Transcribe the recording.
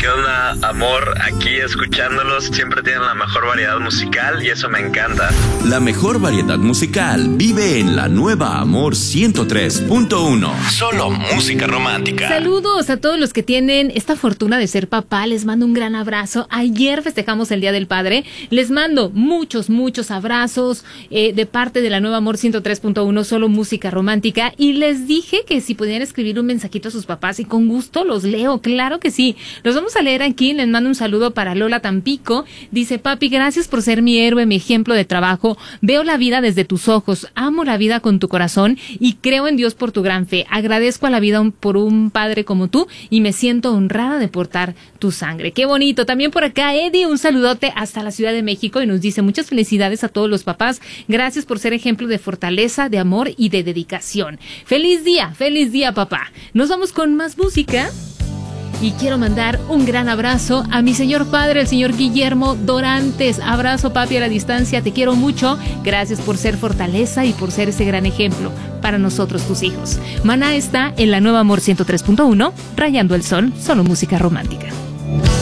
¿Qué onda, amor? Aquí escuchándolos, siempre tienen la mejor variedad musical y eso me encanta. La mejor variedad musical vive en la nueva Amor 103.1. Solo música romántica. Saludos a todos los que tienen esta fortuna de ser papá. Les mando un gran abrazo. Ayer festejamos el Día del Padre. Les mando muchos abrazos de parte de la nueva Amor 103.1, solo música romántica. Y les dije que si podían escribir un mensajito a sus papás y con gusto los leo. Claro que sí. Los vamos a leer aquí. Les mando un saludo para Lola Tampico. Dice: papi, gracias por ser mi héroe, mi ejemplo de trabajo. Veo la vida desde tus ojos. Amo la vida con tu corazón y creo en Dios por tu gran fe. Agradezco a la vida por un padre como tú y me siento honrada de portar tu sangre. Qué bonito. También por acá Eddie, un saludote hasta la Ciudad de México y nos dice: muchas felicidades a todos los papás. Gracias por ser ejemplo de fortaleza, de amor y de dedicación. Feliz día, papá. Nos vamos con más música. Y quiero mandar un gran abrazo a mi señor padre, el señor Guillermo Dorantes. Abrazo, papi, a la distancia. Te quiero mucho. Gracias por ser fortaleza y por ser ese gran ejemplo para nosotros, tus hijos. Maná está en la nueva Amor 103.1, rayando el sol, solo música romántica.